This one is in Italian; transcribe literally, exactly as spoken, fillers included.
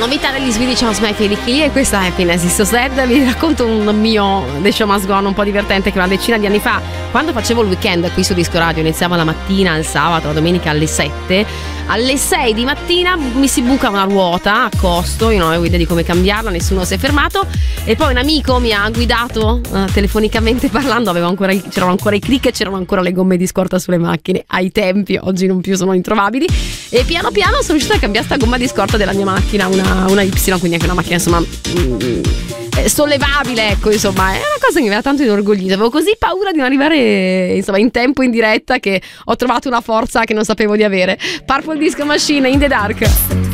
novità degli Swedish House Mafia e questa è Happiness is so sad. Vi racconto un mio The Show Must Go On un po' divertente che una decina di anni fa, quando facevo il weekend qui su Disco Radio, iniziava la mattina, il sabato, la domenica alle sette, alle sei di mattina mi si buca una ruota a costo, io non avevo idea di come cambiarla, nessuno si è fermato, e poi un amico mi ha guidato uh, telefonicamente parlando, avevo ancora, c'erano ancora i click e c'erano ancora le gomme di scorta sulle macchine ai tempi, oggi non più, sono introvabili, e piano piano sono riuscita a cambiare sta gomma di scorta della mia macchina, una, una Y, quindi anche una macchina insomma mm, sollevabile, ecco, insomma è una cosa che mi aveva tanto inorgoglito, avevo così paura di non arrivare insomma in tempo in diretta che ho trovato una forza che non sapevo di avere. Purple Disco Machine, In the Dark.